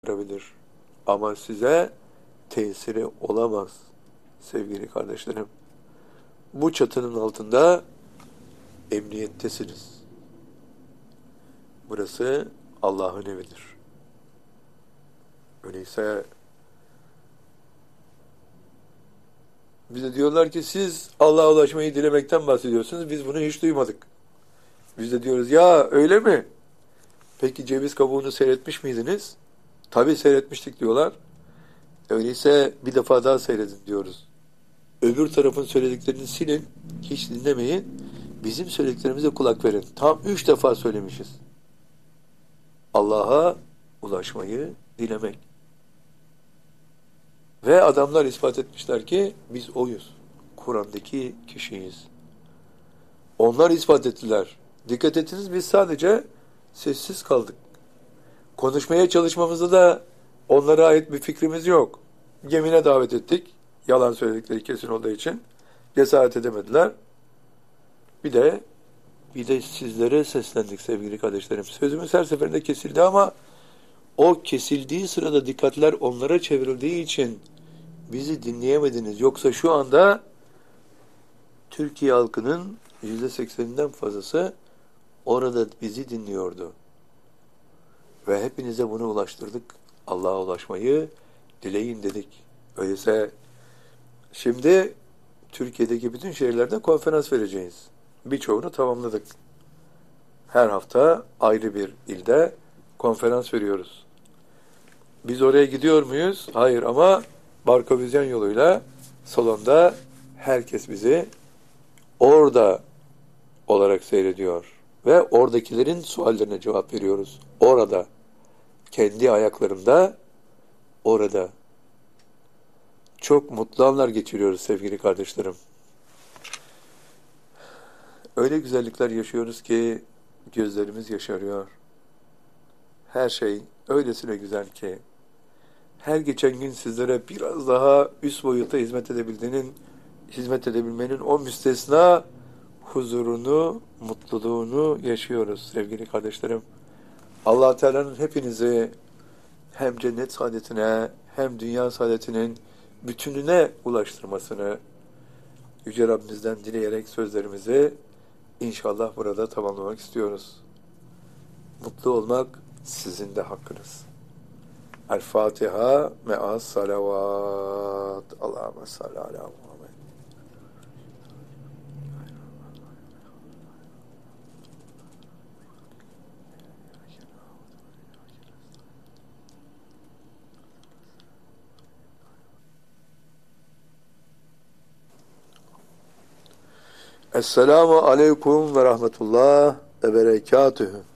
verebilir. Ama size tesiri olamaz sevgili kardeşlerim. Bu çatının altında emniyettesiniz. Burası Allah'ın evidir. Öyleyse bize diyorlar ki siz Allah'a ulaşmayı dilemekten bahsediyorsunuz. Biz bunu hiç duymadık. Biz de diyoruz ya öyle mi? Peki ceviz kabuğunu seyretmiş miydiniz? Tabii seyretmiştik diyorlar. Öyleyse bir defa daha seyredin diyoruz. Öbür tarafın söylediklerini silin, hiç dinlemeyin. Bizim söylediklerimize kulak verin. Tam 3 defa söylemişiz. Allah'a ulaşmayı dilemek. Ve adamlar ispat etmişler ki biz oyuz. Kur'an'daki kişiyiz. Onlar ispat ettiler. Dikkat ettiniz biz sadece sessiz kaldık. Konuşmaya çalışmamızda da onlara ait bir fikrimiz yok. Gemine davet ettik. Yalan söyledikleri kesin olduğu için cesaret edemediler. Bir de sizlere seslendik sevgili kardeşlerim. Sözümüz her seferinde kesildi ama o kesildiği sırada dikkatler onlara çevrildiği için bizi dinleyemediniz. Yoksa şu anda Türkiye halkının %80'inden fazlası orada bizi dinliyordu. Ve hepinize bunu ulaştırdık. Allah'a ulaşmayı dileyin dedik. Öyleyse şimdi Türkiye'deki bütün şehirlerde konferans vereceğiz. Birçoğunu tamamladık. Her hafta ayrı bir ilde konferans veriyoruz. Biz oraya gidiyor muyuz? Hayır ama Barkovizyon yoluyla salonda herkes bizi orada olarak seyrediyor. Ve oradakilerin suallerine cevap veriyoruz. Orada. Kendi ayaklarında orada. Çok mutlu anlar geçiriyoruz sevgili kardeşlerim. Öyle güzellikler yaşıyoruz ki gözlerimiz yaşarıyor. Her şey öylesine güzel ki her geçen gün sizlere biraz daha üst boyuta hizmet edebilmenin o müstesna huzurunu, mutluluğunu yaşıyoruz sevgili kardeşlerim. Allah Teala'nın hepinizi hem cennet saadetine hem dünya saadetinin bütününe ulaştırmasını Yüce Rabbimizden dileyerek sözlerimizi İnşallah burada tamamlamak istiyoruz. Mutlu olmak sizin de hakkınız. El-Fatiha me'as salavat. Allahümme salli ala Muhammed. Esselamu aleyküm ve rahmetullah ve berekatühü.